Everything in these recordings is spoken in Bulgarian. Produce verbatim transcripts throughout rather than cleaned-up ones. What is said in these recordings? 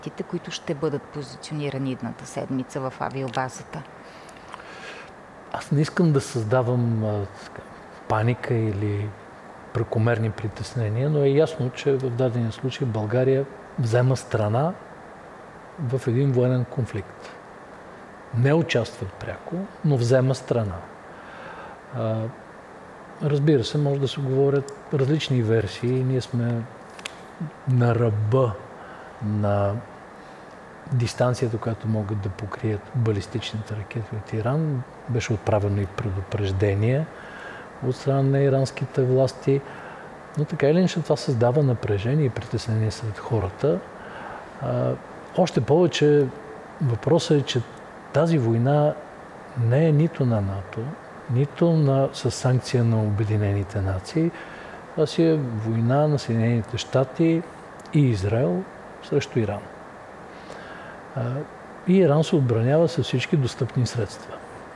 които ще бъдат позиционирани едната седмица в авиобазата? Аз не искам да създавам а, паника или прекомерни притеснения, но е ясно, че в дадения случай България взема страна в един военен конфликт. Не участва пряко, но взема страна. А, разбира се, може да се говорят различни версии. Ние сме на ръба на дистанцията, която могат да покрият балистичните ракети от Иран. Беше отправено и предупреждение от страна на иранските власти. Но така или иначе това създава напрежение и притеснение сред хората. А, още повече въпросът е, че тази война не е нито на НАТО, нито на, със санкция на Обединените нации. Това си е война на Съединените щати и Израел срещу Иран. А, и Иран се отбранява с всички достъпни средства.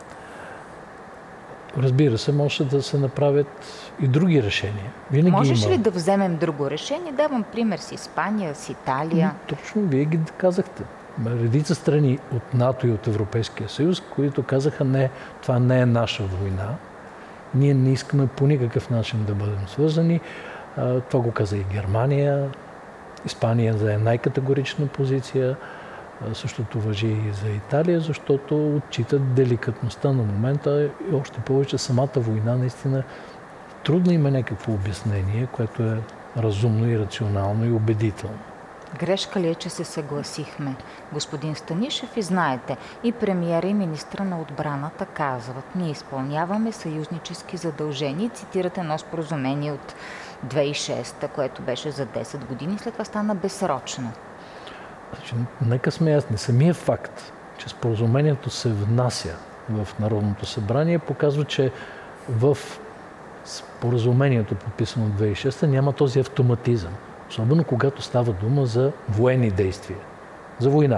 Разбира се, може да се направят и други решения. Винаги Можеш има... ли да вземем друго решение? Давам пример с Испания, с Италия. Точно, вие ги казахте. Редица страни от НАТО и от Европейския съюз, които казаха, не, това не е наша война. Ние не искаме по никакъв начин да бъдем свързани. Това го каза и Германия. Испания зае най-категорична позиция. Същото важи и за Италия, защото отчитат деликатността на момента и още повече самата война наистина трудно има някакво обяснение, което е разумно и рационално и убедително. Грешка ли е, че се съгласихме, господин Станишев? И знаете, и премиера, и министра на отбраната казват, ние изпълняваме съюзнически задължения. Цитирате едно споразумение от две хиляди и шеста, което беше за десет години, след това стана безсрочно. Значи, нека сме ясни. Самият факт, че споразумението се внася в Народното събрание, показва, че в споразумението, подписано от две хиляди и шеста, няма този автоматизъм. Особено когато става дума за военни действия, за война,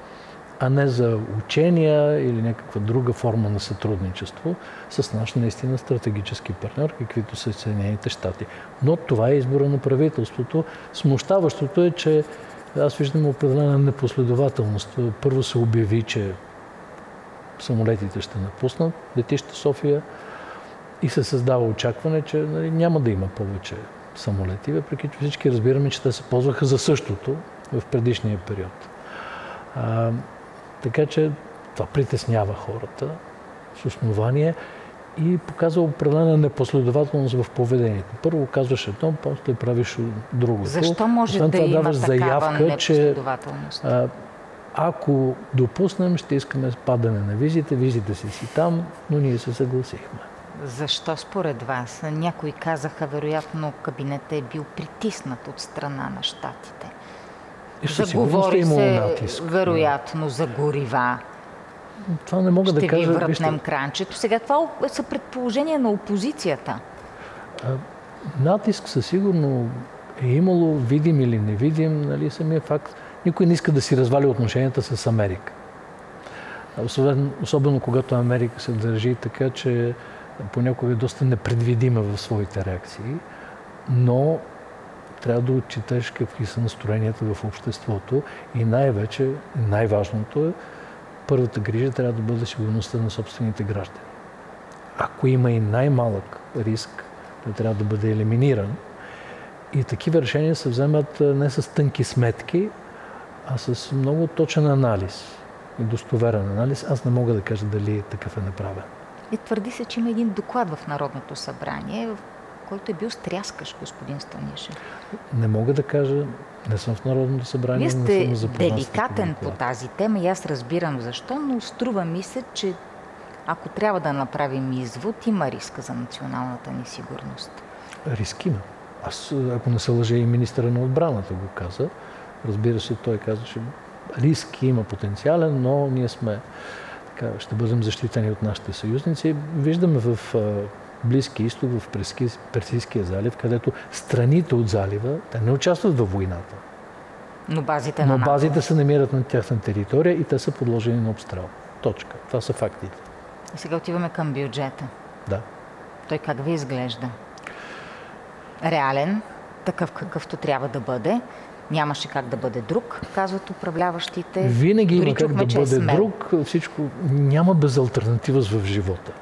а не за учения или някаква друга форма на сътрудничество с наш наистина стратегически партньор, каквито са Съединените щати. Но това е избора на правителството. Смущаващото е, че аз виждам определена непоследователност. Първо се обяви, че самолетите ще напуснат летище София и се създава очакване, че нали, няма да има повече самолети, въпреки че всички разбираме, че те се ползваха за същото в предишния период. А, така че това притеснява хората с основание и показва определена непоследователност в поведението. Първо казваш едно, после правиш другото. Защо може Освен да това, има даваш такава заявка, непоследователност? Че, а, ако допуснем, ще искаме спадане на визите, визите си си там, но ние се съгласихме. Защо според вас? Някои казаха, вероятно, кабинетът е бил притиснат от страна на щатите. Заговори се, натиск, вероятно, за горива. Това не мога ще да кажа. Ще ви вратнем вижте... кранчето. Сега това са предположения на опозицията. А, натиск със сигурно е имало, видим или невидим, нали, самия факт. Никой не иска да си развали отношенията с Америка. Особено, особено когато Америка се държи така, че понякога е доста непредвидима в своите реакции, но трябва да отчиташ какви са настроенията в обществото и най-вече, най-важното е, първата грижа трябва да бъде сигурността на собствените граждани. Ако има и най-малък риск, той трябва да бъде елиминиран. И такива решения се вземат не с тънки сметки, а с много точен анализ и достоверен анализ. Аз не мога да кажа дали такъв е направен. И твърди се, че има един доклад в Народното събрание, в който е бил стряскащ, господин Станишев. Не мога да кажа, не съм в Народното събрание. Вие сте деликатен по тази тема и аз разбирам защо, но струва ми се, че ако трябва да направим извод, има риска за националната ни сигурност. Риск има. Аз, ако не се лъжа, и министъра на отбраната го каза. Разбира се, той каза, че риск има потенциален, но ние сме така, ще бъдем защитени от нашите съюзници. Виждаме в Близкия изток, в Персийския залив, където страните от залива, те не участват във войната. Но базите, но на базите се намират на тяхна територия и те са подложени на обстрел. Точка. Това са фактите. И сега отиваме към бюджета. Да. Той как ви изглежда? Реален, такъв какъвто трябва да бъде. Нямаше как да бъде друг, казват управляващите. Винаги Дори има как чухме, да че е бъде смел. друг. Всичко няма безалтернатива в живота.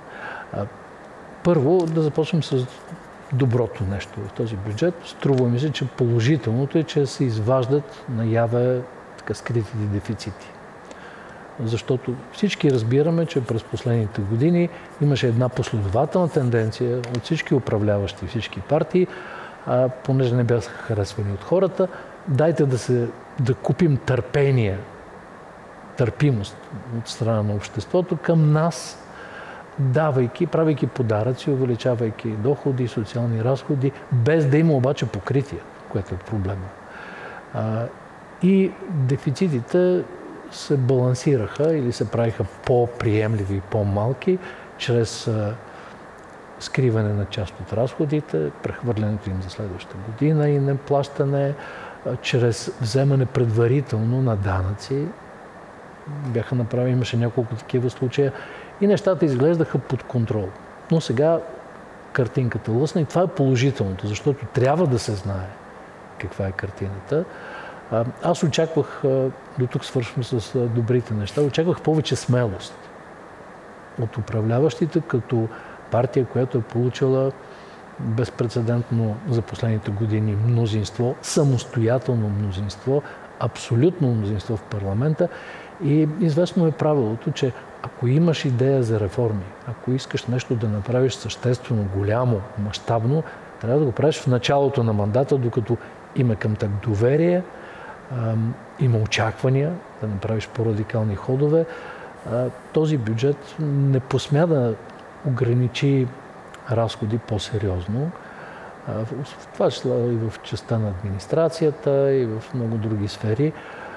Първо да започнем с доброто нещо в този бюджет. Струва ми се, че положителното е, че се изваждат наяве така скритите дефицити. Защото всички разбираме, че през последните години имаше една последователна тенденция от всички управляващи, всички партии, а, понеже не бяха харесвани от хората, дайте да, се, да купим търпение, търпимост от страна на обществото към нас, давайки, правейки подаръци, увеличавайки доходи, социални разходи, без да има обаче покритие, което е проблема. А, и дефицитите се балансираха или се правиха по-приемливи и по-малки, чрез а, скриване на част от разходите, прехвърлянето им за следващата година и неплащане, а, чрез вземане предварително на данъци. Бяха направени, имаше няколко такива случая и нещата изглеждаха под контрол. Но сега картинката лъсна и това е положителното, защото трябва да се знае каква е картината. Аз очаквах, до тук свършвам с добрите неща, очаквах повече смелост от управляващите като партия, която е получила безпрецедентно за последните години мнозинство, самостоятелно мнозинство, абсолютно мнозинство в парламента. И известно е правилото, че ако имаш идея за реформи, ако искаш нещо да направиш съществено, голямо, мащабно, трябва да го правиш в началото на мандата, докато има към теб доверие, има очаквания да направиш по-радикални ходове. Този бюджет не посмя да ограничи разходи по-сериозно. В това число и в частта на администрацията, и в много други сфери.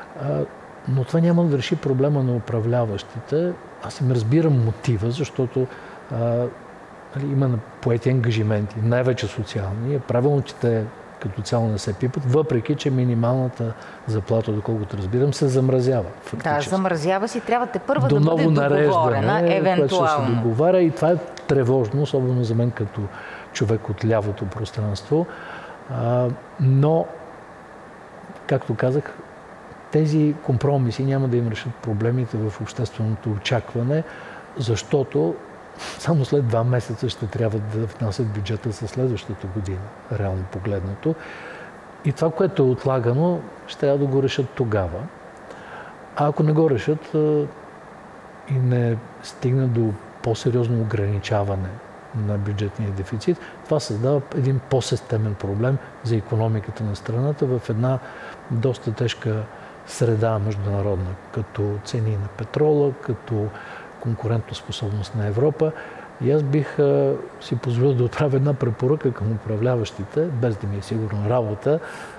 Но това няма да реши проблема на управляващите. Аз им разбирам мотива, защото а, има поети ангажименти, най-вече социални. Е правилно, че те като цяло не се пипат, въпреки че минималната заплата, доколкото разбирам, се замразява. Фактически. Да, замразява си. Трябва те първа До да бъде договорена, евентуално. Което ще се договаря и това е тревожно, особено за мен като човек от лявото пространство. А, но, както казах, тези компромиси няма да им решат проблемите в общественото очакване, защото само след два месеца ще трябва да внасят бюджета за следващата година, реално погледнато. И това, което е отлагано, ще трябва да го решат тогава. А ако не го решат и не стигнат до по-сериозно ограничаване на бюджетния дефицит, това създава един по-системен проблем за икономиката на страната в една доста тежка среда международна, като цени на петрола, като конкурентоспособност на Европа. И аз бих а, си позволил да отправя една препоръка към управляващите, без да ми е сигурно работа.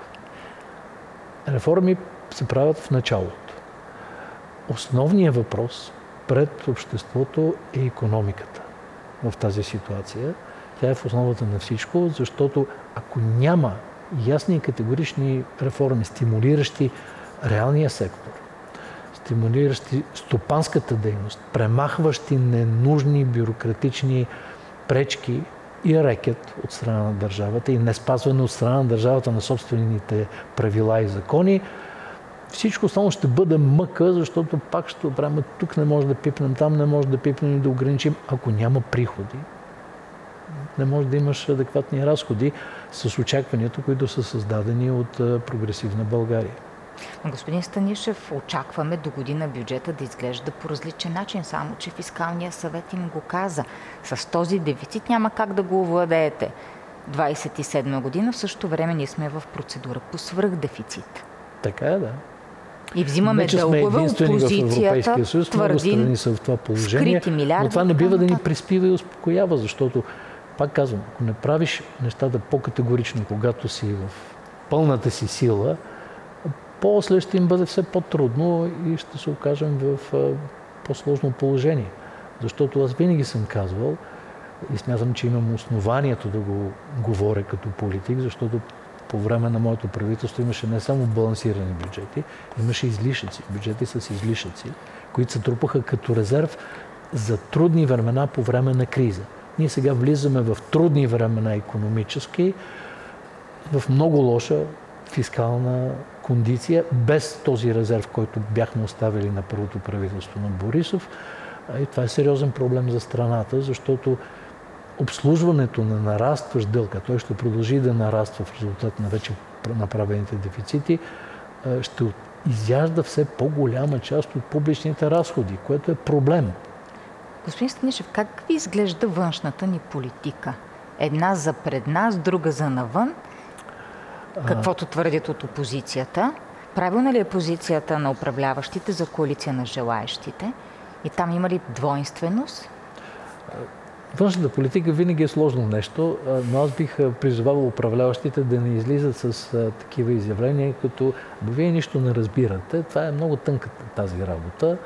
Реформи се правят в началото. Основният въпрос пред обществото е икономиката в тази ситуация. Тя е в основата на всичко, защото ако няма ясни и категорични реформи, стимулиращи реалния сектор, стимулиращи стопанската дейност, премахващи ненужни бюрократични пречки и рекет от страна на държавата и не спазване от страна на държавата на собствените правила и закони, всичко останало ще бъде мъка, защото пак ще оправим, тук не може да пипнем, там не може да пипнем и да ограничим. Ако няма приходи, не може да имаш адекватни разходи с очакванията, които са създадени от прогресивна България. Господин Станишев, очакваме до година бюджета да изглежда по различен начин, само че фискалният съвет им го каза. С този дефицит няма как да го овладеете. двадесет и седма година, в същото време ние сме в процедура по свръхдефицит. Така е, да. И взимаме не, че дългове, опозицията съюз, твърди страни са в това положение, милиарди, но това не бива да ни приспива и успокоява, защото, пак казвам, ако не правиш нещата по-категорично, когато си в пълната си сила, после ще им бъде все по-трудно и ще се окажем в по-сложно положение. Защото аз винаги съм казвал и смятам, че имам основанието да го говоря като политик, защото по време на моето правителство имаше не само балансирани бюджети, имаше излишъци, бюджети с излишъци, които се трупаха като резерв за трудни времена по време на криза. Ние сега влизаме в трудни времена икономически, в много лоша фискална кондиция, без този резерв, който бяхме оставили на първото правителство на Борисов. И това е сериозен проблем за страната, защото обслужването на нарастващ дълг, а той ще продължи да нараства в резултат на вече направените дефицити, ще изяжда все по-голяма част от публичните разходи, което е проблем. Господин Станишев, как ви изглежда външната ни политика? Една за пред нас, друга за навън, каквото твърдят от опозицията. Правилна ли е позицията на управляващите за коалиция на желаещите? И там има ли двойственост? Външната политика винаги е сложно нещо, но аз бих призовавал управляващите да не излизат с такива изявления, като вие нищо не разбирате. Това е много тънка тази работа.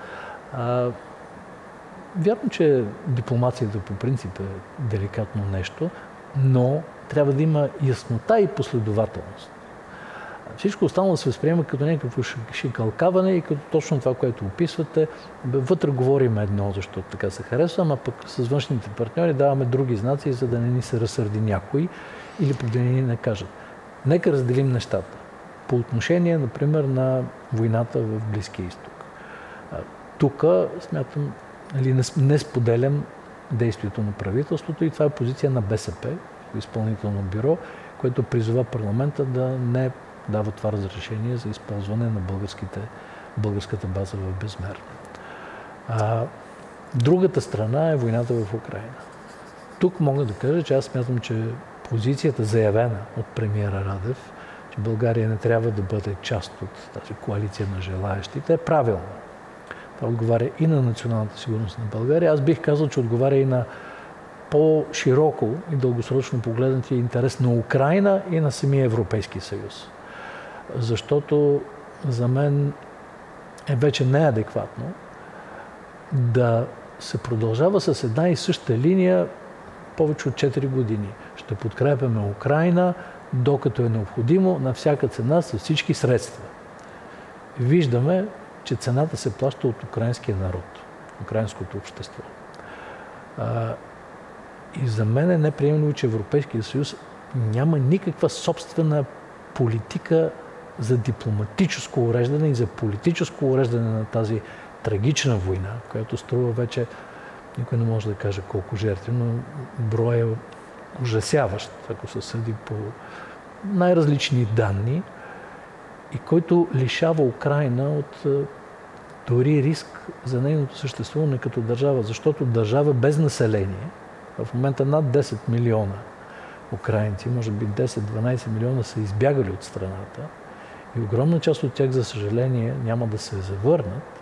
Вярно, че дипломацията по принцип е деликатно нещо, но трябва да има яснота и последователност. Всичко останало се възприема като някакво шикалкаване и като точно това, което описвате. Вътре говорим едно, защото така се харесва, а пък с външните партньори даваме други знаци, за да не ни се разсърди някой или пък да не ни накажат. Нека разделим нещата. По отношение, например, на войната в Близкия изток. Тук смятам, нали, не споделям действието на правителството и това е позиция на БСП, изпълнително бюро, което призова парламента да не дава това разрешение за използване на българската база в Безмер. А, другата страна е войната в Украйна. Тук мога да кажа, че аз смятам, че позицията, заявена от премиера Радев, че България не трябва да бъде част от тази коалиция на желаещите, е правилна. Това отговаря и на националната сигурност на България. Аз бих казал, че отговаря и на по-широко и дългосрочно погледнатия интерес на Украйна и на самия Европейски съюз. Защото за мен е вече неадекватно да се продължава с една и съща линия повече от четири години. Ще подкрепяме Украйна, докато е необходимо, на всяка цена, с всички средства. Виждаме, че цената се плаща от украинския народ, украинското общество. И за мен е неприемливо, че Европейския съюз няма никаква собствена политика за дипломатическо уреждане и за политическо уреждане на тази трагична война, която струва вече, никой не може да каже колко жертви, но броя е ужасяващ, ако се съди по най-различни данни, и който лишава Украйна от дори риск за нейното съществуване като държава, защото държава без население, в момента над десет милиона украинци, може би десет-дванайсет милиона са избягали от страната и огромна част от тях, за съжаление, няма да се завърнат,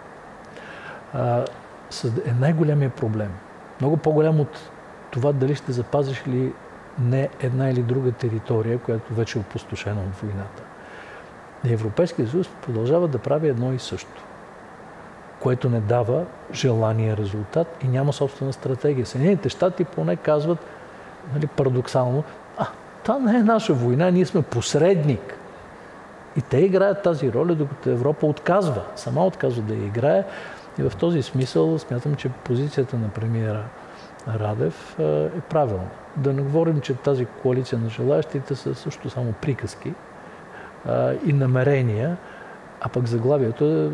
е най-големия проблем. Много по-голям от това дали ще запазиш ли не една или друга територия, която вече е опустошена от войната. И Европейския съюз продължава да прави едно и също, което не дава желания резултат и няма собствена стратегия. Съединените щати поне казват, нали, парадоксално, а, това не е наша война, ние сме посредник. И те играят тази роля, докато Европа отказва, сама отказва да я играе. И в този смисъл смятам, че позицията на премиера Радев е правилна. Да не говорим, че тази коалиция на желаящите са също само приказки и намерения, а пък заглавието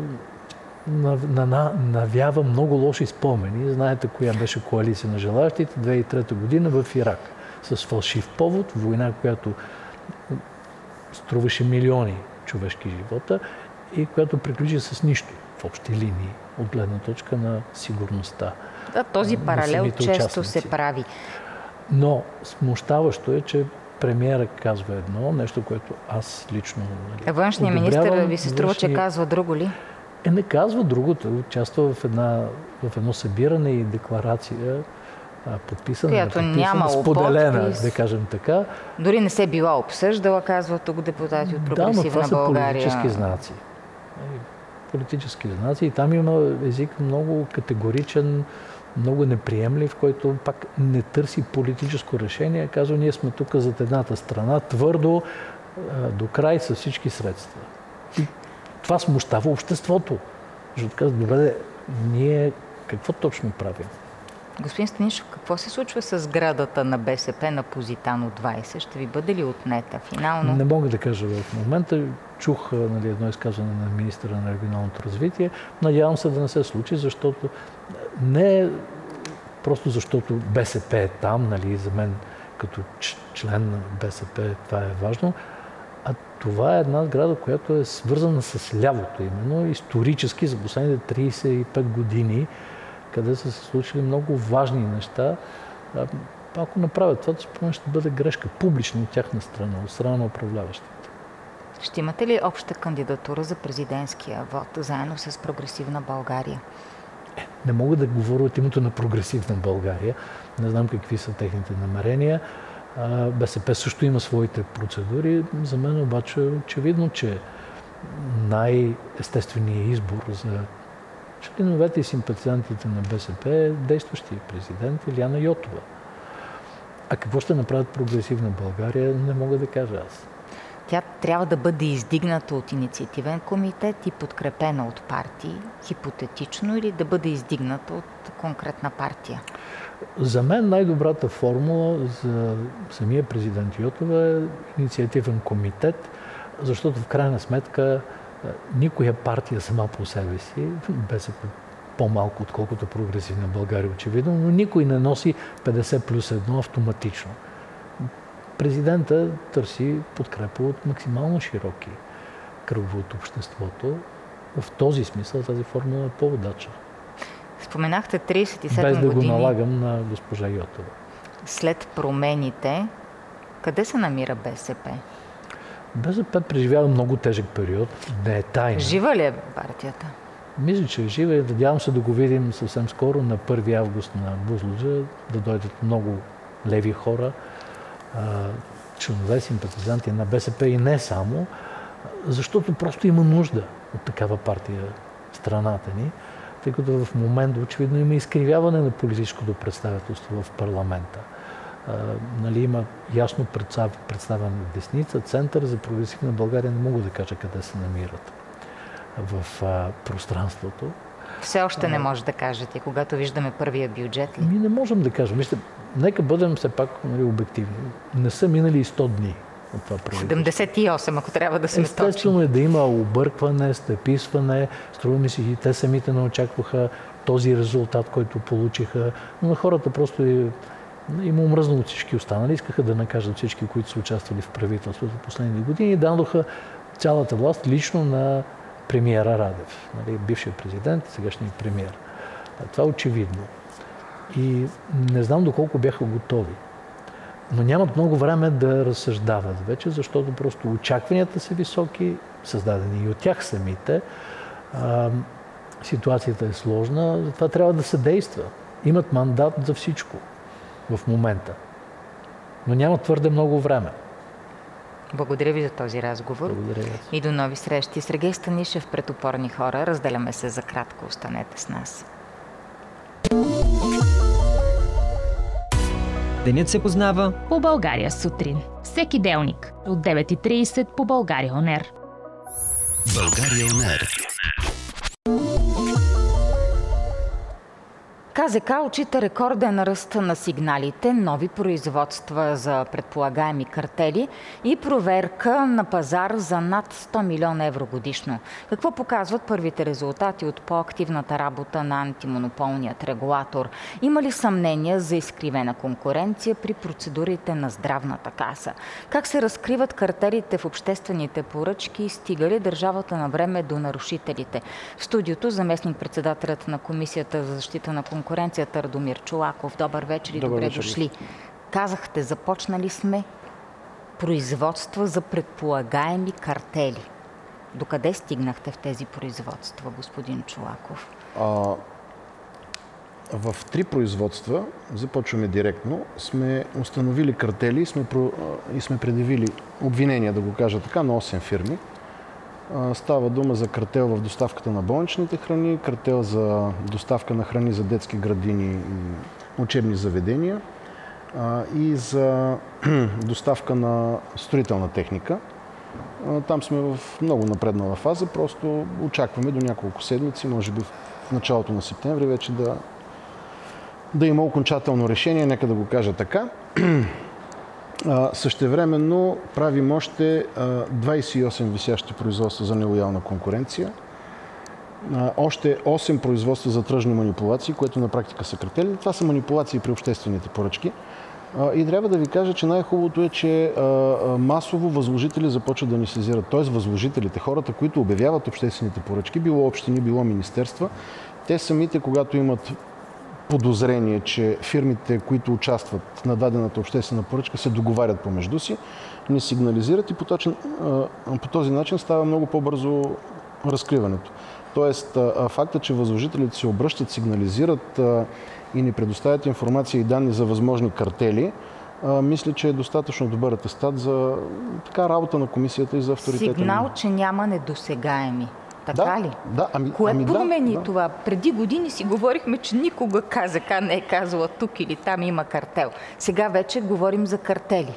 навява много лоши спомени. Знаете коя беше коалиция на желаящите две хиляди и трета година в Ирак. С фалшив повод, война, която струваше милиони човешки живота и която приключи с нищо в общи линии от гледна точка на сигурността. Да, този паралел често се прави. Но смущаващо е, че премиера казва едно, нещо, което аз лично нали, външният министър ви се струва, външния... че казва друго ли? Е, не казва другото. Участва в, една, в едно събиране и декларация, подписана, която няма споделена, подпис. Да кажем така. Дори не се била обсъждала, казва тук депутати от Прогресивна България. Да, но това са политически знаци. Политически знаци. И там има език много категоричен, много неприемлив, който пак не търси политическо решение. Казва, ние сме тук зад едната страна, твърдо, до край с всички средства. И това смущава обществото. Защото казва, добре, ние какво точно правим? Господин Станишев, какво се случва с сградата на БСП на Позитано двайсет? Ще ви бъде ли отнета финално? Не мога да кажа в момента. Чух, нали, едно изказване на министъра на регионалното развитие. Надявам се да не се случи, защото не просто защото БСП е там, нали, за мен като член на БСП това е важно, а това е една сграда, която е свързана с лявото именно, исторически за последните трийсет и пет години, къде са се случили много важни неща. Ако направят това, спомням, ще бъде грешка публична от тяхна страна, от страна на управляващите. Ще имате ли обща кандидатура за президентския вод, заедно с Прогресивна България? Е, не мога да говоря от името на Прогресивна България. Не знам какви са техните намерения. БСП също има своите процедури. За мен обаче е очевидно, че най-естественият избор за членовете и симпатизантите на БСП е действащия президент Илияна Йотова. А какво ще направят Прогресивна България, не мога да кажа аз. Тя трябва да бъде издигната от инициативен комитет и подкрепена от партии, хипотетично, или да бъде издигната от конкретна партия? За мен най-добрата формула за самия президент Йотова е инициативен комитет, защото в крайна сметка никоя партия сама по себе си, БСП по-малко отколкото Прогресивна България очевидно, но никой не носи петдесет плюс едно автоматично. Президента търси подкрепа от максимално широки кръгове от обществото. В този смисъл тази формула е по-удачна. Споменахте трийсет и седем години. Без да го налагам на госпожа Йотова. След промените, къде се намира БСП? БСП преживява много тежък период. Не е тайна. Жива ли е партията? Мисля, че е жива и надявам се да го видим съвсем скоро на първи август на Бузлуджа, да дойдат много леви хора, членове, симпатизанти на БСП и не само, защото просто има нужда от такава партия в страната ни, тъй като в момента очевидно има изкривяване на политическото представителство в парламента. А, нали, има ясно представена десница, център. За Прогресивна България не мога да кажа къде се намират в а, пространството. Все още не може да кажете, когато виждаме първия бюджет ли? Ми не можем да кажем. Вижте, нека бъдем все пак, нали, обективни. Не са минали и сто дни от това правителство. седемдесет и осем, ако трябва да сме точни. Естествено е да има объркване, стъписване. Струва ми се, и те самите не очакваха този резултат, който получиха. Но на хората просто е, им омръзна от всички останали. Искаха да накажат всички, които са участвали в правителството в последните години и дадоха цялата власт лично на премиера Радев, нали, бившия президент, сегашния премиер. Това е очевидно. И не знам доколко бяха готови. Но нямат много време да разсъждават вече, защото просто очакванията са високи, създадени и от тях самите. А, ситуацията е сложна, затова трябва да се действа. Имат мандат за всичко в момента. Но нямат твърде много време. Благодаря ви за този разговор. Благодаря. И до нови срещи. Сергей Станишев пред Опорни хора. Разделяме се за кратко. Останете с нас. Денят се познава по България сутрин. Всеки делник от девет и трийсет по България Он Ер. България Он Ер. КЗК отчита рекорден ръст на сигналите, нови производства за предполагаеми картели и проверка на пазар за над сто милиона евро годишно. Какво показват първите резултати от по-активната работа на антимонополният регулатор? Има ли съмнения за изкривена конкуренция при процедурите на Здравната каса? Как се разкриват картелите в обществените поръчки и стига ли държавата на време до нарушителите? В студиото заместник-председателят на Комисията за защита на конкуренцията конкуренцията Радомир Чолаков. Добър вечер и добре, добре дошли. Казахте, започнали сме производства за предполагаеми картели. Докъде стигнахте в тези производства, господин Чолаков? А, в три производства, започваме директно, сме установили картели и сме, про, и сме предявили обвинения, да го кажа така, на осем фирми. Става дума за картел в доставката на болничните храни, картел за доставка на храни за детски градини и учебни заведения и за доставка на строителна техника. Там сме в много напреднала фаза, просто очакваме до няколко седмици, може би в началото на септември вече да да има окончателно решение, нека да го кажа така. Същевременно правим още двадесет и осем висящи производства за нелоялна конкуренция, още осем производства за тръжни манипулации, което на практика са картели. Това са манипулации при обществените поръчки. И трябва да ви кажа, че най-хубавото е, че масово възложители започват да ни сезират. Т.е. възложителите, хората, които обявяват обществените поръчки, било общини, било министерства, те самите, когато имат подозрение, че фирмите, които участват на дадената обществена поръчка, се договарят помежду си, ни сигнализират и по, точен, по този начин става много по-бързо разкриването. Тоест, факта, че възложителите се обръщат, сигнализират и ни предоставят информация и данни за възможни картели, мисля, че е достатъчно добър атестат за така работа на комисията и за авторитета. Сигнал, че няма недосегаеми. Така да, ли? Да, ами, Кое ами, промени да, това? Преди години си говорихме, че никога КЗК не е казала тук или там има картел. Сега вече говорим за картели.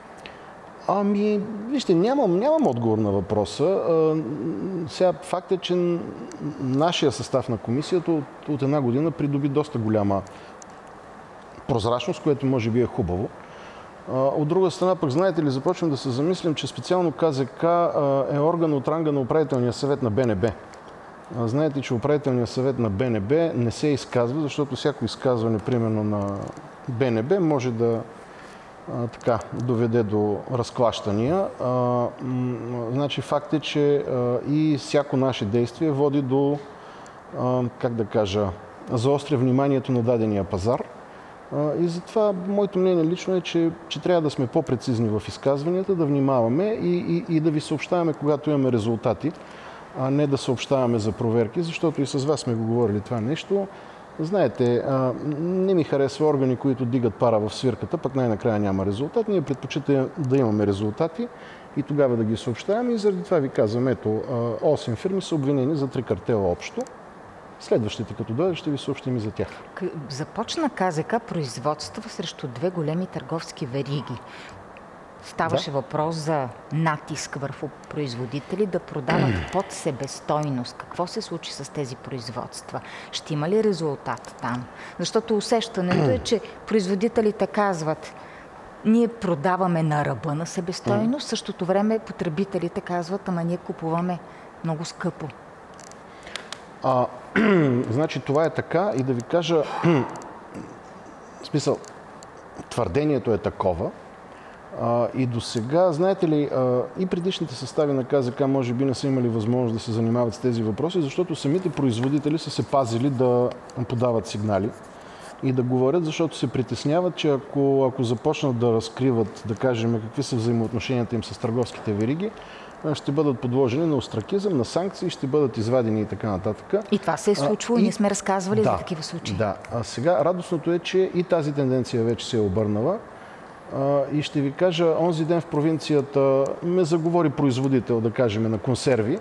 Ами, вижте, нямам, нямам отговор на въпроса. А, сега факт е, че нашия състав на комисията от, от една година придоби доста голяма прозрачност, което може би е хубаво. А, от друга страна, пък знаете ли, започвам да се замислям, че специално КЗК а, е орган от ранга на управителния съвет на БНБ. А, знаете, че управителният съвет на БНБ не се изказва, защото всяко изказване, примерно на БНБ, може да А, така, доведе до разклащания. А, м- значи факт е, че а, и всяко наше действие води до, а, как да кажа, заостря вниманието на дадения пазар. А, и затова моето мнение лично е, че, че трябва да сме по-прецизни в изказванията, да внимаваме и, и, и да ви съобщаваме, когато имаме резултати, а не да съобщаваме за проверки, защото и с вас сме го говорили това нещо. Знаете, не ми харесва органи, които дигат пара в свирката, пък най-накрая няма резултат. Ние предпочитаме да имаме резултати и тогава да ги съобщаваме. И заради това ви казвам, ето, осем фирми са обвинени за три картела общо. Следващите, като дойдат, ще ви съобщим и за тях. Започна КЗК производства срещу две големи търговски вериги. Ставаше да. въпрос за натиск върху производители да продават под себестойност. Какво се случи с тези производства? Ще има ли резултат там? Защото усещането е, че производителите казват, ние продаваме на ръба на себестойност, в същото време потребителите казват, ама ние купуваме много скъпо. А, значи това е така и да ви кажа, в смисъл, твърдението е такова. А, и до сега, знаете ли, а, и предишните състави на КЗК може би не са имали възможност да се занимават с тези въпроси, защото самите производители са се пазили да подават сигнали и да говорят, защото се притесняват, че ако, ако започнат да разкриват, да кажем, какви са взаимоотношенията им с търговските вериги, ще бъдат подложени на остракизъм, на санкции, ще бъдат извадени и така нататък. И това се е случвало, а, ние сме разказвали да, за такива случаи. Да, а сега радостното е, че и тази тенденция вече се е обърнала. И ще ви кажа, онзи ден в провинцията ме заговори производител, да кажем, на консерви,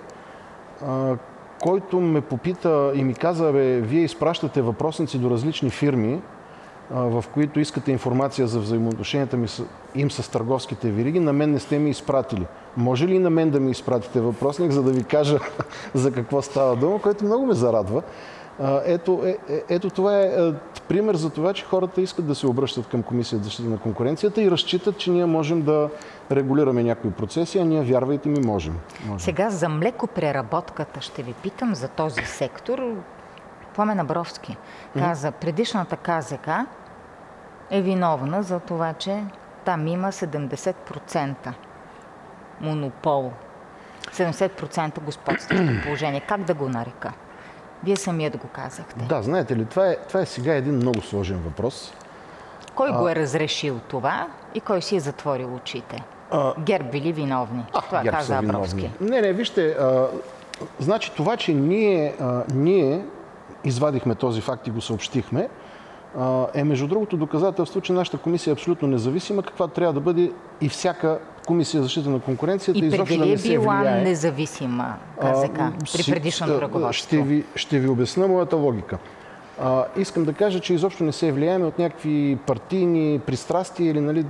който ме попита и ми каза, бе, вие изпращате въпросници до различни фирми, в които искате информация за взаимоотношенията им с търговските вериги, на мен не сте ми изпратили. Може ли и на мен да ми изпратите въпросник, за да ви кажа за какво става дума, което много ме зарадва. Ето, е, е, ето това е, е пример за това, че хората искат да се обръщат към Комисията за защита на конкуренцията и разчитат, че ние можем да регулираме някои процеси, а ние, вярвайте ми, можем. можем. Сега за млекопреработката ще ви питам за този сектор. Пламен Абровски каза, предишната КЗК е виновна за това, че там има седемдесет процента монопол, седемдесет процента господстващо положение. Как да го нарека? Вие самият го казахте. Да, знаете ли, това е, това е сега един много сложен въпрос. Кой а... го е разрешил това и кой си е затворил очите? А... ГЕРБ били виновни. А, това ГЕРБ каза Абровски. Не, не, вижте, а, значи това, че ние, а, ние извадихме този факт и го съобщихме, а, е между другото доказателство, че нашата комисия е абсолютно независима, каква трябва да бъде и всяка комисия за защита на конкуренцията. И преди да ли не е се била влияе. независима КЗК а, при предишното ръководство? Ще ви, ще ви обясна моята логика. А, искам да кажа, че изобщо не се влияеме от някакви партийни пристрастия или нали,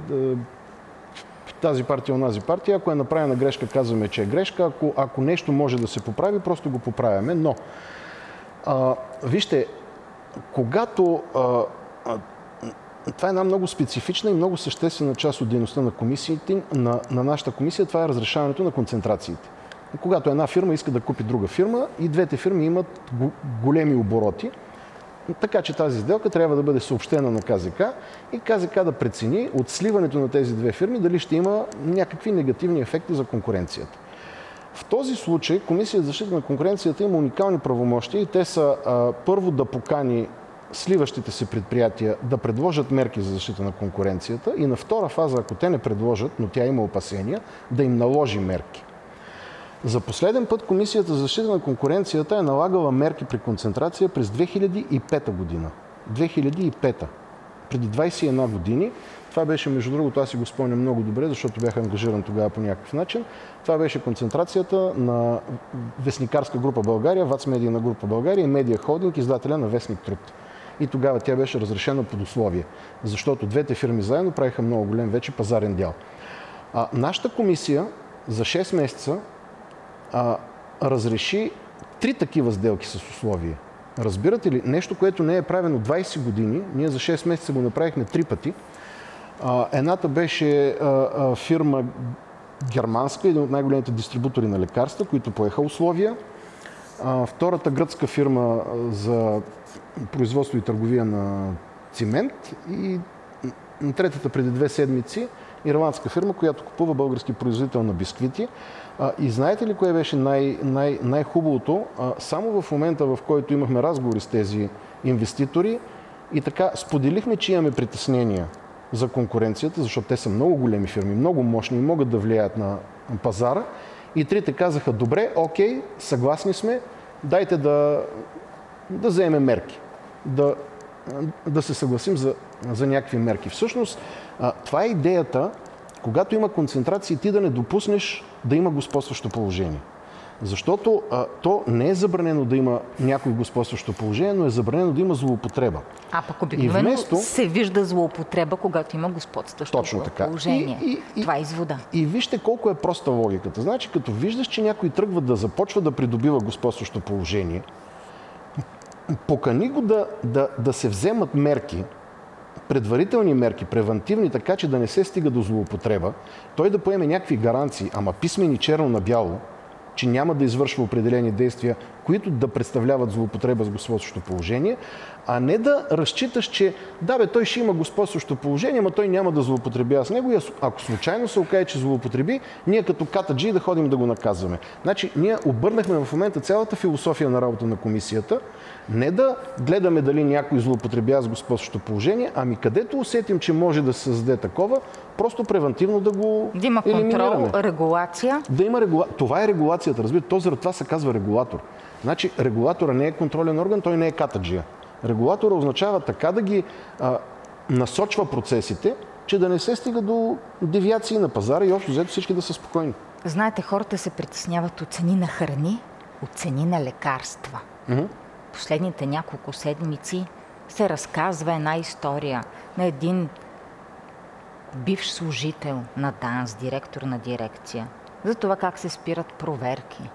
тази партия, онази партия. Ако е направена грешка, казваме, че е грешка. Ако, ако нещо може да се поправи, просто го поправяме. Но, а, вижте, когато а, това е една много специфична и много съществена част от дейността на комисиите, на, на нашата комисия. Това е разрешаването на концентрациите. Когато една фирма иска да купи друга фирма и двете фирми имат големи обороти, така че тази сделка трябва да бъде съобщена на КЗК и КЗК да прецени от сливането на тези две фирми дали ще има някакви негативни ефекти за конкуренцията. В този случай Комисията за защита на конкуренцията има уникални правомощия и те са а, първо да покани сливащите се предприятия да предложат мерки за защита на конкуренцията и на втора фаза, ако те не предложат, но тя има опасения, да им наложи мерки. За последен път Комисията за защита на конкуренцията е налагала мерки при концентрация през две хиляди и пета година. две хиляди и пета. Преди двадесет и една години. Това беше, между другото, аз си го спомням много добре, защото бях ангажиран тогава по някакъв начин. Това беше концентрацията на вестникарска група България, ВАЦ Медийна група България и Медиа Холдинг, издателя на вестник Труд. И тогава тя беше разрешена под условие, защото двете фирми заедно правиха много голям вече пазарен дял. А, нашата комисия за шест месеца а, разреши три такива сделки с условие. Разбирате ли? Нещо, което не е правено двадесет години, ние за шест месеца го направихме три пъти. А, едната беше а, а, фирма германска, един от най-големите дистрибутори на лекарства, които поеха условия. А, втората гръцка фирма за производство и търговия на цимент и третата преди две седмици ирландска фирма, която купува български производител на бисквити. А, и знаете ли кое беше най- най- най-хубавото? А, само в момента, в който имахме разговори с тези инвеститори и така споделихме, че имаме притеснения за конкуренцията, защото те са много големи фирми, много мощни и могат да влияят на пазара. И трите казаха, добре, окей, съгласни сме, дайте да, да вземем мерки, да, да се съгласим за, за някакви мерки. Всъщност, това е идеята, когато има концентрации, ти да не допуснеш да има господстващо положение. Защото а, то не е забранено да има някой господстващо положение, но е забранено да има злоупотреба. А пък обикновено вместо... се вижда злоупотреба, когато има господстващо Точно така. положение. И, и, Това е извода. И, и вижте колко е проста логиката. Значи, като виждаш, че някой тръгва да започва да придобива господстващо положение, покани го да, да, да се вземат мерки, предварителни мерки, превантивни, така че да не се стига до злоупотреба, той да поеме някакви гаранции, ама писмени черно на бяло, че няма да извършва определени действия, които да представляват злоупотреба с господстващо положение, а не да разчиташ, че да бе, той ще има господстващо положение, но той няма да злоупотребява с него и ако случайно се окаже, че злоупотреби, ние като катаджи да ходим да го наказваме. Значи, ние обърнахме в момента цялата философия на работа на комисията, не да гледаме дали някой злоупотребява с господстващо положение, ами където усетим, че може да се създаде такова, просто превентивно да го да има контрол, елиминираме. регулация. Да има регула... Това е регулацията, разбирате. То заради това се казва регулатор. Значи регулатора не е контролен орган, той не е катаджия. Регулатора означава така да ги а, насочва процесите, че да не се стига до девиации на пазара и общо взето всички да са спокойни. Знаете, хората се притесняват от цени на храни, от цени на лекарства. Mm-hmm. Последните няколко седмици се разказва една история на един бивш служител на ДАНС, директор на дирекция, за това как се спират проверки,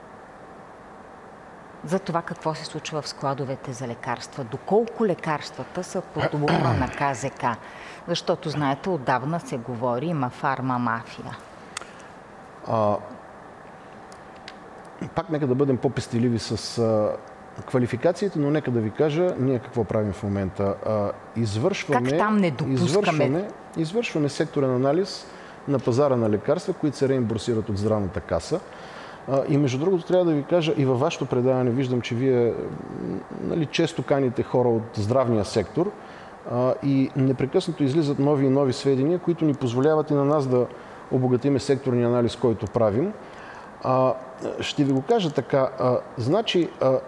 за това какво се случва в складовете за лекарства, доколко лекарствата са подложени на КЗК. Защото, знаете, отдавна се говори, има фарма-мафия. А, пак нека да бъдем по-пестеливи с а, квалификациите, но нека да ви кажа ние какво правим в момента. А, извършваме, как там не допускаме? Извършваме, извършваме секторен анализ на пазара на лекарства, които се реимбурсират от здравната каса. И между другото трябва да ви кажа, и във вашето предаване виждам, че вие нали, често каните хора от здравния сектор а, и непрекъснато излизат нови и нови сведения, които ни позволяват и на нас да обогатиме секторния анализ, който правим. А, ще ви го кажа така. А, значи, а,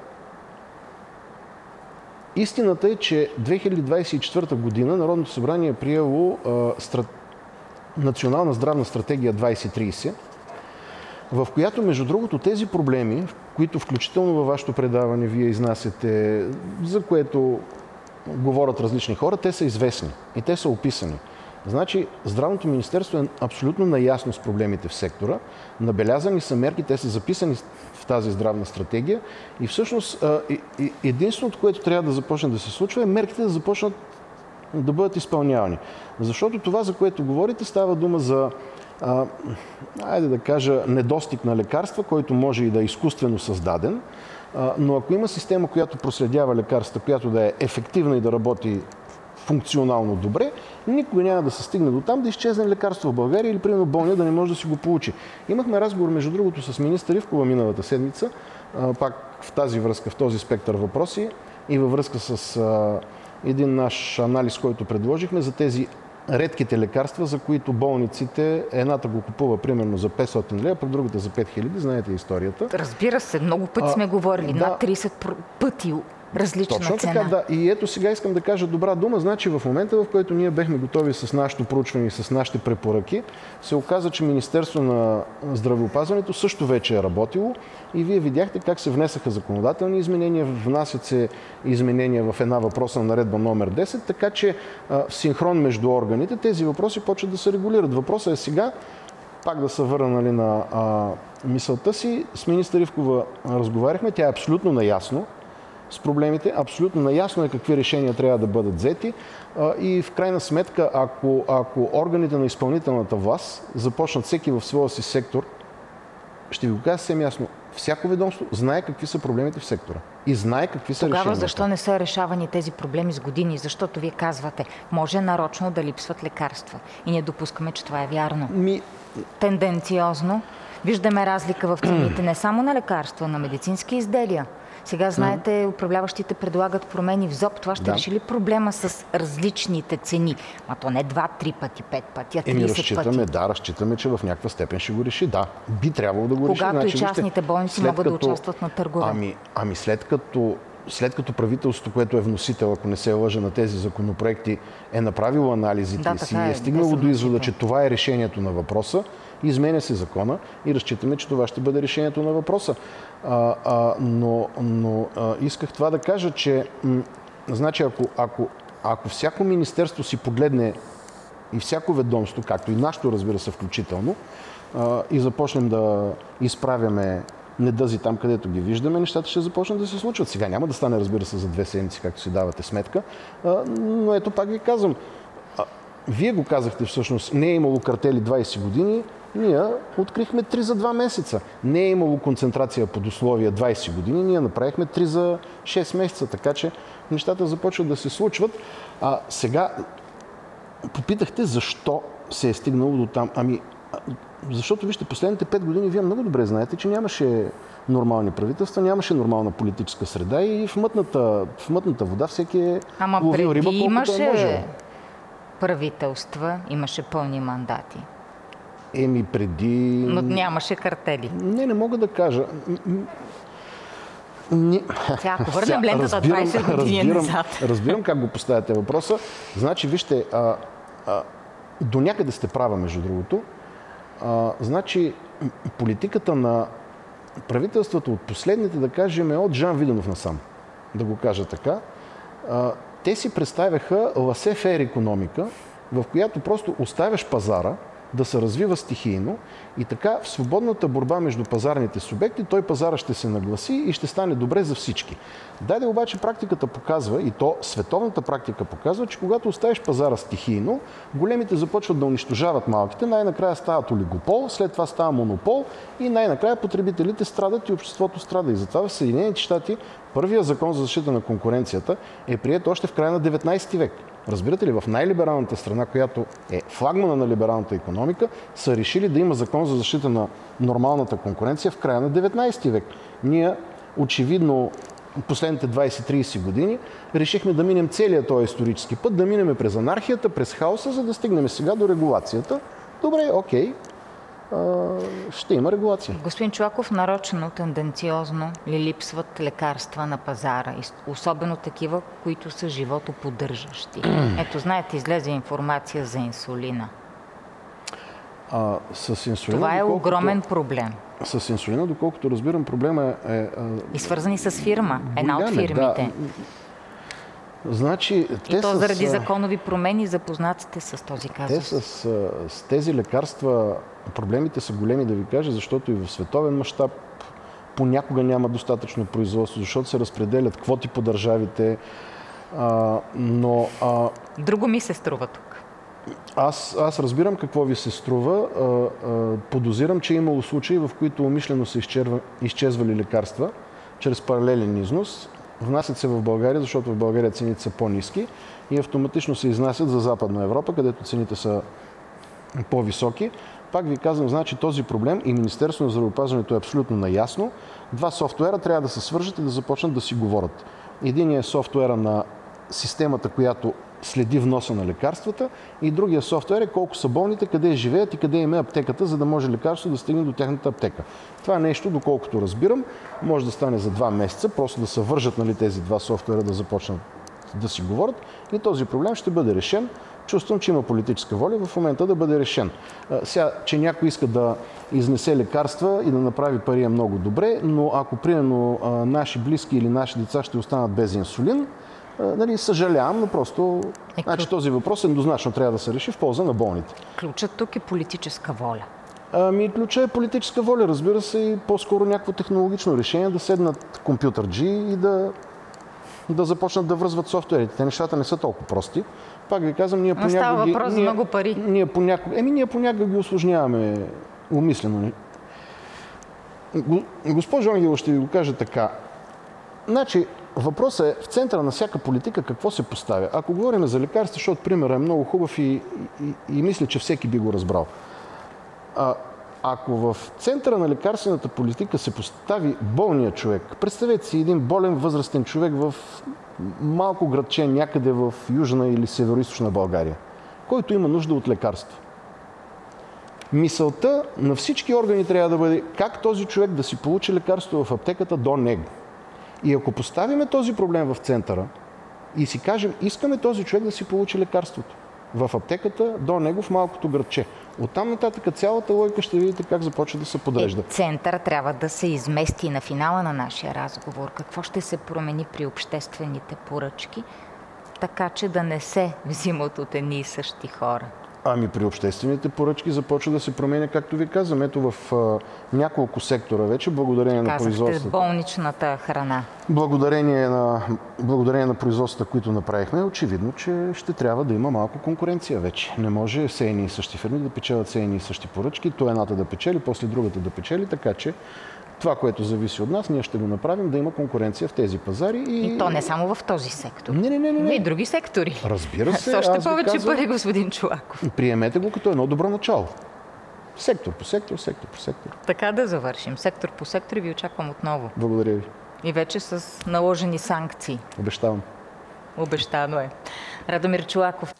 истината е, че две хиляди двадесет и четвърта година Народното събрание е приело а, страт... Национална здравна стратегия двадесет тридесет, в която, между другото, тези проблеми, които включително във вашето предаване вие изнасяте, за което говорят различни хора, те са известни и те са описани. Значи, Здравното министерство е абсолютно наясно с проблемите в сектора, набелязани са мерки, те са записани в тази здравна стратегия и всъщност единственото, което трябва да започне да се случва, е мерките да започнат да бъдат изпълнявани. Защото това, за което говорите, става дума за, а, айде да кажа, недостиг на лекарства, който може и да е изкуствено създаден, а, но ако има система, която проследява лекарства, която да е ефективна и да работи функционално добре, никога няма да се стигне до там да изчезне лекарство в България или, примерно, болния да не може да си го получи. Имахме разговор, между другото, с министър Ивкова миналата седмица, а, пак в тази връзка, в този спектър въпроси и във връзка с а, един наш анализ, който предложихме за тези редките лекарства, за които болниците, едната го купува примерно за петстотин лева, пък другата за пет хиляди, знаете историята. Разбира се, много пъти А, сме говорили, да. над трийсет пъти различна Точно цена. така, да. И ето сега искам да кажа добра дума. Значи в момента, в който ние бехме готови с нашето проучване и с нашите препоръки, се оказа, че Министерство на здравеопазването също вече е работило и вие видяхте как се внесаха законодателни изменения, внасят се изменения в една въпросна наредба номер десет, така че а, в синхрон между органите тези въпроси почват да се регулират. Въпросът е сега, пак да се върна, нали, на а, мисълта си, с министър Ивкова разговаряхме, тя е абсолютно наясно с проблемите, абсолютно наясно е какви решения трябва да бъдат взети и в крайна сметка, ако, ако органите на изпълнителната власт започнат всеки в своя си сектор, ще ви го кажа съвсем ясно, всяко ведомство знае какви са проблемите в сектора и знае какви са решенията. Тогава защо не са решавани тези проблеми с години? Защото вие казвате, може нарочно да липсват лекарства и ние допускаме, че това е вярно. Ми... Тенденциозно виждаме разлика в цените не само на лекарства, на медицински изделия. Сега, знаете, управляващите предлагат промени в ЗОП. Това ще Да. реши ли проблема с различните цени? А то не два, три пъти, пет пъти, а Еми, трийсет разчитаме, пъти. да, разчитаме, че в някаква степен ще го реши. Да, би трябвало да го реши. Когато Значи, и частните вижте, болници след могат да като- участват на търгове. Ами, ами след като след като правителството, което е вносител, ако не се лъжа, на тези законопроекти, е направило анализите Да, си така и е, е стигнало те до са извода, вносител. че това е решението на въпроса, изменя се закона и разчитаме, че това ще бъде решението на въпроса. А, а, но но а, исках това да кажа, че м, значи, ако, ако, ако всяко министерство си погледне и всяко ведомство, както и нашето, разбира се, включително, а, и започнем да изправяме недъзи там, където ги виждаме, нещата ще започнат да се случват. Сега няма да стане, разбира се, за две седмици, както си давате сметка, а, но ето пак ви казвам, а, вие го казахте всъщност, не е имало картели двайсет години, ние открихме три за два месеца. Не е имало концентрация под условия двайсет години, ние направихме три за шест месеца, така че нещата започват да се случват. А сега попитахте защо се е стигнало до там. Ами, защото, вижте, последните пет години вие много добре знаете, че нямаше нормални правителства, нямаше нормална политическа среда и в мътната, в мътната вода всеки е Ама ловил преди риба, колкото имаше е можел. правителства, имаше пълни мандати, Еми преди... но нямаше картели. Не, не мога да кажа. М, м, Не... Сега, ако върнем Сега, лентата разбирам- двайсет години разбирам, назад. Разбирам как го поставяте въпроса. Значи, вижте, а, а, до някъде сте права, между другото. А, значи, м, политиката на правителството от последните, да кажем, е от Жан Виденов насам, да го кажа така. А, те си представяха ласе-фер икономика, в която просто оставяш пазара да се развива стихийно и така в свободната борба между пазарните субекти той пазара ще се нагласи и ще стане добре за всички. Даде обаче практиката показва, и то световната практика показва, че когато оставиш пазара стихийно, големите започват да унищожават малките, най-накрая стават олигопол, след това става монопол и най-накрая потребителите страдат и обществото страда. И затова в Съединените щати първият закон за защита на конкуренцията е приет още в края на деветнайсети век. Разбирате ли, в най-либералната страна, която е флагмана на либералната икономика, са решили да има закон за защита на нормалната конкуренция в края на деветнайсети век. Ние, очевидно, последните двайсет-трийсет години решихме да минем целият този исторически път, да минем през анархията, през хаоса, за да стигнем сега до регулацията. Добре, окей, а, ще има регулация. Господин Чолаков, нарочно, тенденциозно ли липсват лекарства на пазара? Особено такива, които са животоподдържащи. Ето, знаете, излезе информация за инсулина. А, с инсулина, Това е доколкото- огромен проблем. С инсулина, доколкото разбирам, проблема е... е И свързани с фирма. Една от голям е, фирмите. Да. Значи, те И то с, заради а, законови промени запознат сте с този Те казус. с, а, с тези лекарства, проблемите са големи, да ви кажа, защото и в световен мащаб понякога няма достатъчно производство, защото се разпределят квоти по държавите. А, но а, Друго ми се струва тук. Аз, аз разбирам какво ви се струва. А, а, подозирам, че е имало случаи, в които умишлено са изчерва, изчезвали лекарства чрез паралелен износ. Внасят се в България, защото в България цените са по-ниски и автоматично се изнасят за Западна Европа, където цените са по-високи. Пак ви казвам, значи този проблем и Министерството на здравеопазването е абсолютно наясно. Два софтуера трябва да се свържат и да започнат да си говорят. Единият е софтуера на системата, която следи вноса на лекарствата, и другия софтуер е колко са болните, къде живеят и къде им е аптеката, за да може лекарството да стигне до тяхната аптека. Това нещо, доколкото разбирам, може да стане за два месеца, просто да се вържат, нали, тези два софтуера да започнат да си говорят и този проблем ще бъде решен. Чувствам, че има политическа воля в момента да бъде решен. Сега, че някой иска да изнесе лекарства и да направи пари е много добре, но ако примерно наши близки или наши деца ще останат без инсулин, нали, съжалявам, но просто е, значи, този въпрос еднозначно трябва да се реши в полза на болните. Ключът тук е политическа воля. Ами, ключът е политическа воля, разбира се, и по-скоро някакво технологично решение да седнат компютърджи и да, да започнат да връзват софтуерите. Те нещата не са толкова прости. Пак ви казвам, ние понякога става ги... въпрос за много пари. Ние понякога, еми, ние понякога ги усложняваме умислено. Госпожо Ангелова, ще ви го кажа така. Значи, въпросът е в центъра на всяка политика какво се поставя. Ако говорим за лекарства, защото примерът е много хубав и, и, и мисля, че всеки би го разбрал. А, ако в центъра на лекарствената политика се постави болния човек, представете си един болен възрастен човек в малко градче някъде в Южна или Североизточна България, който има нужда от лекарство. Мисълта на всички органи трябва да бъде как този човек да си получи лекарство в аптеката до него. И ако поставиме този проблем в центъра и си кажем, искаме този човек да си получи лекарството в аптеката до него в малкото градче. Оттам нататък цялата логика ще видите как започва да се подрежда. Е, център трябва да се измести на финала на нашия разговор. Какво ще се промени при обществените поръчки, така че да не се взимат от едни и същи хора? Ами при обществените поръчки започва да се променя, както ви казвам. Ето в а, няколко сектора вече, благодарение на производството. Казахте болничната храна. Благодарение на, благодарение на производствата, които направихме, очевидно, че ще трябва да има малко конкуренция вече. Не може все едни и същи фирми да печелят все едни и същи поръчки, то едната да печели, после другата да печели, така че това, което зависи от нас, ние ще го направим да има конкуренция в тези пазари. И, и то не само в този сектор. Не, не, не, не. Но и други сектори. Разбира се. С още аз повече казвам, пари, господин Чолаков. Приемете го като едно добро начало. Сектор по сектор, сектор по сектор. Така да завършим. Сектор по сектор и ви очаквам отново. Благодаря ви. И вече с наложени санкции. Обещавам. Обещано е. Радомир Чолаков.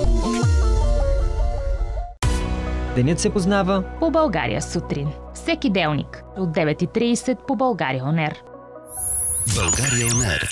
Денят се познава по България сутрин. Всеки делник от девет и трийсет по България Он Ер. България Он Ер.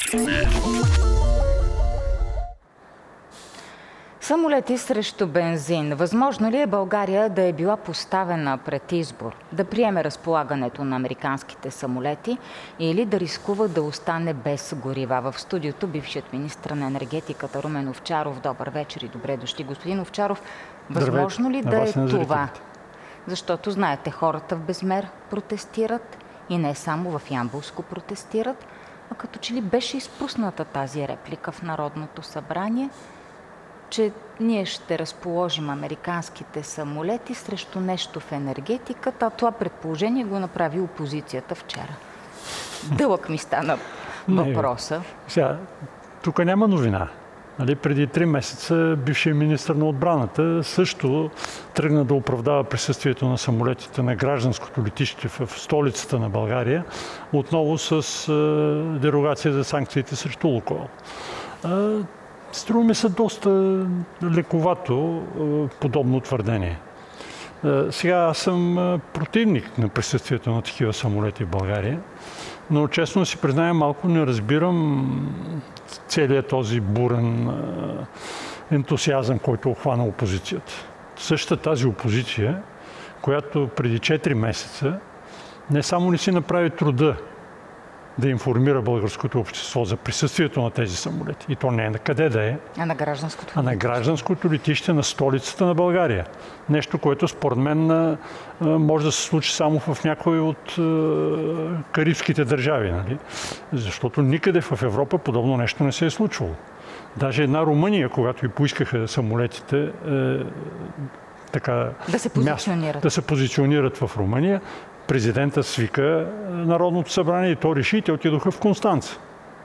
Самолети срещу бензин. Възможно ли е България да е била поставена пред избор? Да приеме разполагането на американските самолети или да рискува да остане без горива? В студиото бившият министър на енергетиката Румен Овчаров. Добър вечер и добре дошли. Господин Овчаров, възможно ли да е това? Защото, знаете, хората в Безмер протестират и не само в Ямболско протестират, а като че ли беше изпусната тази реплика в Народното събрание, че ние ще разположим американските самолети срещу нещо в енергетиката, а това предположение го направи опозицията вчера. Дълъг ми стана въпроса. Не, сега, тук няма новина. Нали, преди три месеца бившият министър на отбраната също тръгна да оправдава присъствието на самолетите на гражданското летище в столицата на България, отново с е, дерогация за санкциите срещу Лукойл. Е, струва ми се доста лековато е, подобно твърдение. Е, сега аз съм е, противник на присъствието на такива самолети в България, но честно си призная, малко не разбирам целият този бурен е, ентусиазъм, който охвана опозицията. Същата тази опозиция, която преди четири месеца не само не си направи труда да информира българското общество за присъствието на тези самолети. И то не е на къде да е, А на гражданското а на гражданското летище на столицата на България. Нещо, което според мен може да се случи само в някои от карибските държави. Нали? Защото никъде в Европа подобно нещо не се е случвало. Даже една Румъния, когато и поискаха самолетите, е, така, да се позиционират. Място, да се позиционират в Румъния, президента свика Народното събрание и то реши и те отидоха в Констанца.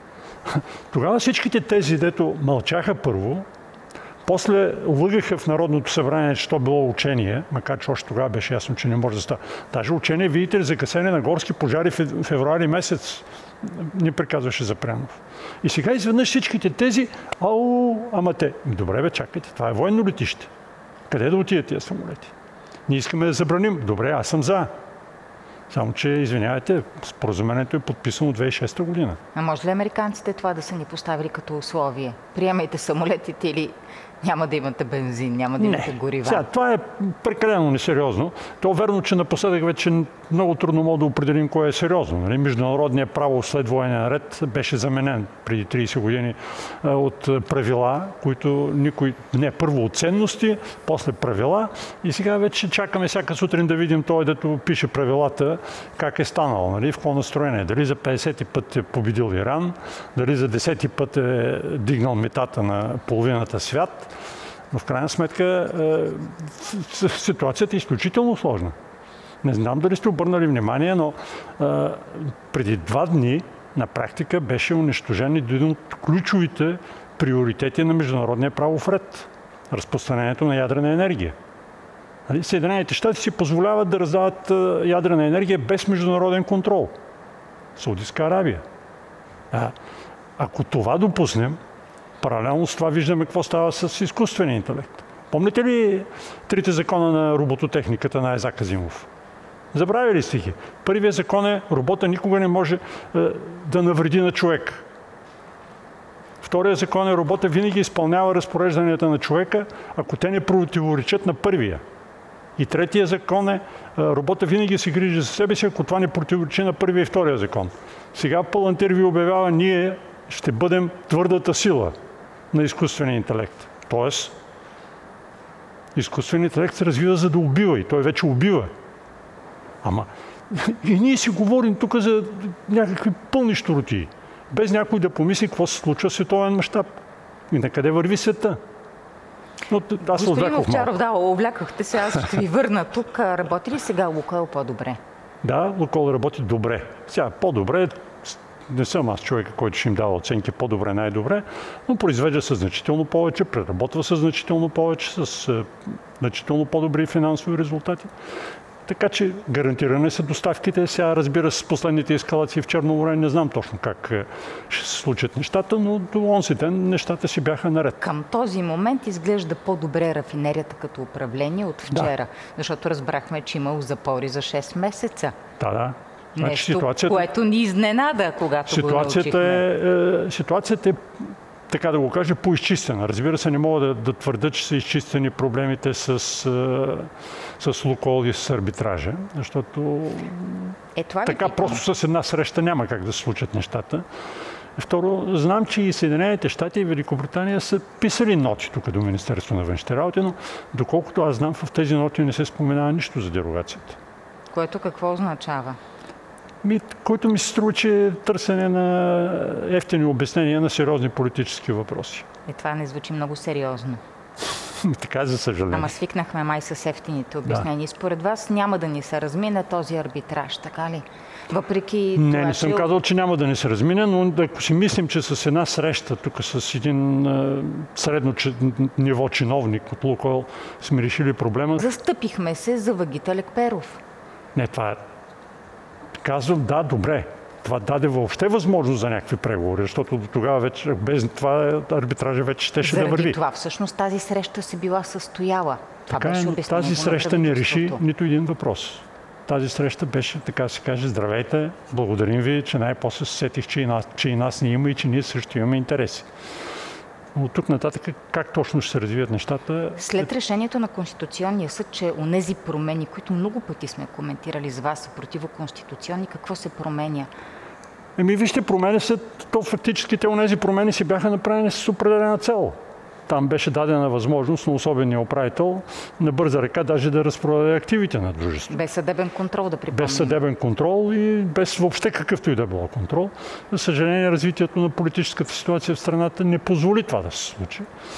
Тогава всичките тези, дето мълчаха първо, после лъгаха в Народното събрание, че то било учение, макар че още тогава беше ясно, че не може да става. Даже учение, видите ли, за гасене на горски пожари в февруари месец ни приказваше Запрянов. И сега изведнъж всичките тези, ау, ама те, добре бе, чакайте, това е военно летище. Къде да отидат тия самолети? Ние искаме да забраним. Добре, аз съм за. Само че, извинявайте, споразумението е подписано две хиляди и шеста година. А може ли американците това да са ни поставили като условие? Приемайте самолетите или няма да имате бензин, няма да имате не. горива? Сега, това е прекалено несериозно. То е верно, че напоследък вече много трудно мога да определим кое е сериозно. Нали? Международният право след военен ред беше заменен преди трийсет години от правила, които никой... Не, първо от ценности, после правила. И сега вече чакаме всяка сутрин да видим той, дето пише правилата, как е станало, нали? В какво настроение. Дали за петдесети път е победил Иран, дали за десети път е дигнал метата на половината свят. Но в крайна сметка ситуацията е изключително сложна. Не знам дали сте обърнали внимание, но а, преди два дни на практика беше унищожен един от ключовите приоритети на международния правов ред – разпространението на ядрена енергия. Нали? Съединените щати си позволяват да раздават ядрена енергия без международен контрол. Саудитска Арабия. А, ако това допуснем, паралелно с това виждаме какво става с изкуствения интелект. Помните ли трите закона на робототехниката на Айзак Азимов? Забравили сте ги. Първият закон е, робота никога не може е, да навреди на човек. Вторият закон е, робота винаги изпълнява разпорежданията на човека, ако те не противоречат на първия. И третия закон е, робота винаги се грижи за себе си, ако това не противоречи на първия и втория закон. Сега Палантир ви обявява, ние ще бъдем твърдата сила на изкуствения интелект. Тоест, изкуственият интелект се развива за да убива и той вече убива. Ама и ние си говорим тук за някакви пълни щуротии, без някой да помисли какво се случва в световен мащаб и на къде върви света. Но аз се Господин Овчаров, да, увлякахте се, аз ще ви върна тук. Работи ли сега Лукойл по-добре? Да, Лукойл работи добре. Сега по-добре, не съм аз човека, който ще им дава оценки по-добре, най-добре, но произвежда със значително повече, преработва със значително повече, с значително по-добри финансови резултати. Така че гарантиране са доставките. Сега, разбира се, с последните ескалации в Черно море не знам точно как ще се случат нещата, но до онзи ден нещата си бяха наред. Към този момент изглежда по-добре рафинерията като управление от вчера, да. Защото разбрахме, че имало запори за шест месеца. Да, да. Значи, нещо, ситуацията... което ни изненада, когато ситуацията го научихме. Е, ситуацията е, така да го кажа, поизчистена. Разбира се, не мога да, да твърда, че са изчистени проблемите с, с Лукойл и с арбитража, защото е, това така просто с една среща няма как да се случат нещата. Второ, знам, че и Съединените щати и Великобритания са писали ноти тук до Министерството на външните работи, но доколкото аз знам, в тези ноти не се споменава нищо за дерогацията. Което какво означава? Ми, който ми се струва, че е търсене на ефтини обяснения на сериозни политически въпроси. И това не звучи много сериозно. Така, за съжаление. Ама свикнахме май с ефтините обяснения. Да. Според вас няма да ни се размине този арбитраж, така ли? Въпреки не, това, не съм че... казал, че няма да не се размине, но ако си мислим, че с една среща, тук с един а, средно ниво чиновник от Лукойл сме решили проблема. Застъпихме се за Вагита Лекперов. Не, това е... Казвам, да, добре. Това даде въобще възможност за някакви преговори, защото до тогава вече, без това арбитража вече щеше да върви. Заради това всъщност тази среща се била състояла. Това така беше е, тази среща не реши нито един въпрос. Тази среща беше, така се каже, здравейте, благодарим ви, че най-после се сетих, че и, нас, че и нас не има и че ние също имаме интереси. Но от тук нататък как точно ще се развият нещата? След решението на Конституционния съд, че онези промени, които много пъти сме коментирали с вас, са противоконституционни, какво се променя? Еми вижте, промени се, то фактически те онези промени си бяха направени с определена цел. Там беше дадена възможност на особения управител на бърза ръка даже да разпродаде активите на дружеството. Без съдебен контрол, да припомним. Без съдебен контрол и без въобще какъвто и да било контрол. За съжаление, развитието на политическата ситуация в страната не позволи това да се случи.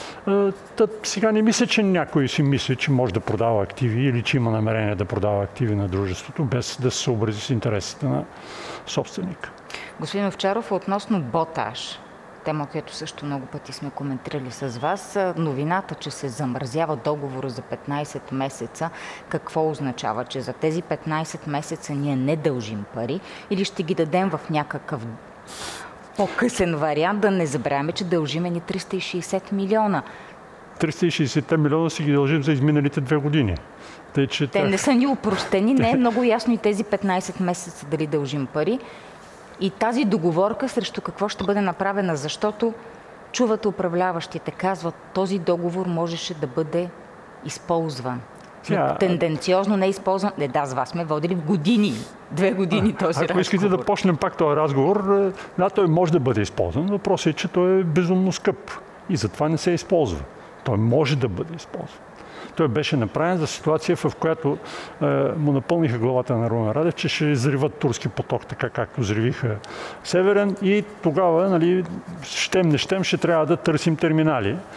Та, сега не мисля, че някой си мисли, че може да продава активи или че има намерение да продава активи на дружеството, без да се съобрази с интересите на собственика. Господин Овчаров, относно Боташ, тема, която също много пъти сме коментирали с вас, новината, че се замразява договора за петнайсет месеца, какво означава? Че за тези петнайсет месеца ние не дължим пари или ще ги дадем в някакъв по-късен вариант? Да не забравяме, че дължиме ни триста и шейсет милиона. триста и шейсет милиона си ги дължим за изминалите две години. Тъй, че Те не са ни упростени, не е много ясно и тези петнайсет месеца дали дължим пари. И тази договорка срещу какво ще бъде направена, защото чувате управляващите, казват, този договор можеше да бъде използван. Тя... Тенденциозно не е използван. Не, да, с вас сме водили в години, две години този разговор. Ако искате да почнем пак този разговор, да, той може да бъде използван. Въпросът е, че той е безумно скъп и затова не се използва. Той може да бъде използван. Той беше направен за ситуация, в която е, му напълниха главата на Румен Радев, че ще изриват турски поток, така както взривиха Северен, и тогава, нали, щем не щем, ще трябва да търсим терминали. Е,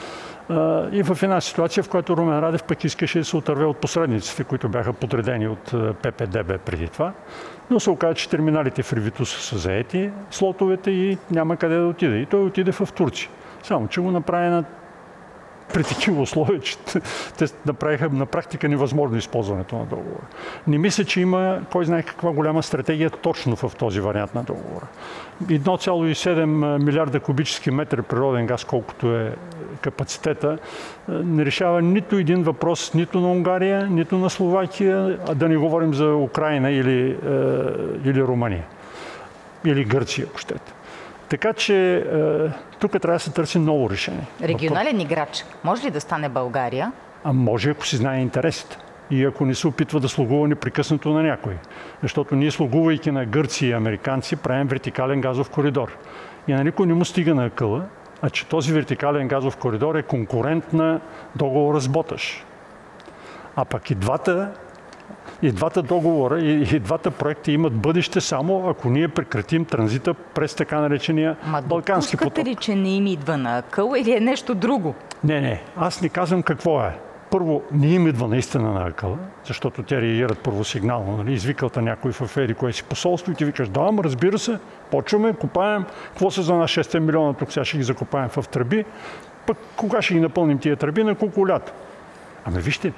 и в една ситуация, в която Румен Радев пък искаше да се отърве от посредниците, които бяха подредени от П П Д Б преди това, но се оказа, че терминалите в Ревитус са заети, слотовете, и няма къде да отиде. И той отиде в Турция. Само че го направи на при такива условия, че те направиха на практика невъзможно използването на договора. Не мисля, че има кой знае каква голяма стратегия точно в този вариант на договора. едно цяло и седем милиарда кубически метра природен газ, колкото е капацитета, не решава нито един въпрос нито на Унгария, нито на Словакия, а да не говорим за Украйна или, е, или Румъния. Или Гърция, ако щете. Така че е, тук трябва да се търси ново решение. Регионален играч може ли да стане България? А може, ако си знае интересите. И ако не се опитва да слугува непрекъснато на някой. Защото ние, слугувайки на гърци и американци, правим вертикален газов коридор. И на никой не му стига на акъла, а че този вертикален газов коридор е конкурент на договора с Боташ. А пък и двата И двата договора, и, и двата проекта имат бъдеще само ако ние прекратим транзита през така наречения Ма Балкански поток. допускате ли, че не им идва на акъл или е нещо друго? Не, не. Аз не казвам какво е. Първо, не им идва наистина на акъла, защото те реагират първосигнално. Нали? Извикалта някой в ефери, кое си посолство, и ти викаш, да, ама разбира се, почваме, копаем. Какво са за нас шест милиона, тук сега ще ги закопаем в тръби. Пък кога ще ги напълним тия тръби? На колко лято? Ами вижте,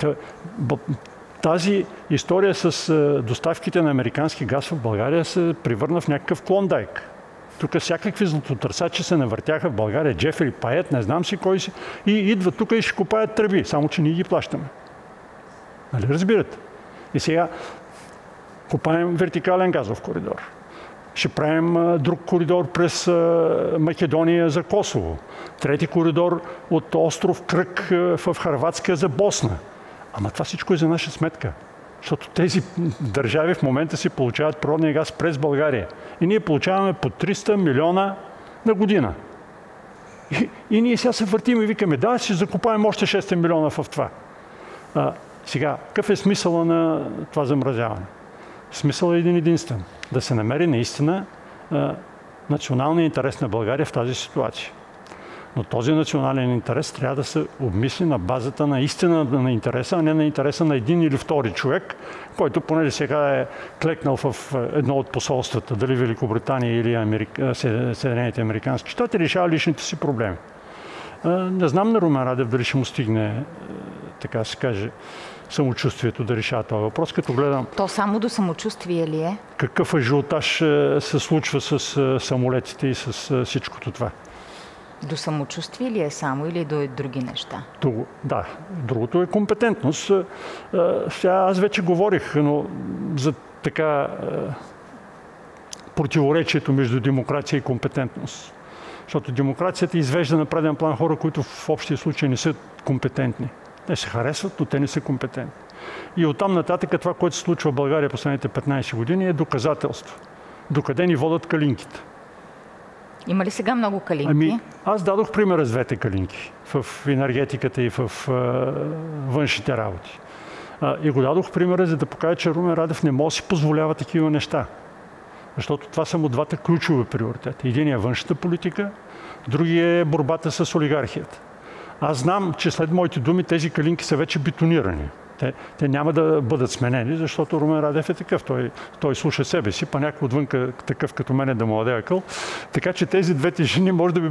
тази история с доставките на американски газ в България се превърна в някакъв клондайк. Тук всякакви златотърсачи се навъртяха в България, Джефри, Пает, не знам си кой си, и идват тук и ще купаят тръби, само че ние ги плащаме. Нали разбирате? И сега купаем вертикален газов коридор. Ще правим друг коридор през Македония за Косово. Трети коридор от остров Кръг в Хърватска за Босна. Ама това всичко е за наша сметка. Защото тези държави в момента си получават природния газ през България. И ние получаваме по триста милиона на година. И, и ние сега се въртим и викаме, да, ще закупаем още шест милиона в това. А, сега, какъв е смисъла на това замразяване? Смисъл е един единствен. Да се намери наистина а, националния интерес на България в тази ситуация. Но този национален интерес трябва да се обмисли на базата на истина на интереса, а не на интереса на един или втори човек, който понеже сега е клекнал в едно от посолствата, дали Великобритания или Америка, Съединените американски щати, решава личните си проблеми. Не знам на Румен Радев дали ще му стигне, така се каже, самочувствието да решава този въпрос, като гледам... То само до самочувствие ли е? Какъв ажиотаж се случва с самолетите и с всичкото това. До самочувствие ли е само или до други неща? Друго, да, другото е компетентност. Сега аз вече говорих, но за така противоречието между демокрация и компетентност. Защото демокрацията извежда на преден план хора, които в общия случай не са компетентни. Те се харесват, но те не са компетентни. И оттам нататък това, което се случва в България последните петнайсет години, е доказателство, докъде ни водят калинките. Има ли сега много калинки? Ами, аз дадох примера с двете калинки в енергетиката и в а, външните работи. А, и го дадох примера, за да покажа, че Румен Радев не може да си позволява такива неща. Защото това са му двата ключови приоритета. Единият е външната политика, другия е борбата с олигархията. Аз знам, че след моите думи тези калинки са вече бетонирани. Те, те няма да бъдат сменени, защото Румен Радев е такъв. Той, той слуша себе си, па някой отвънка такъв като мен да му даде акъл. Така че тези двете жени може да би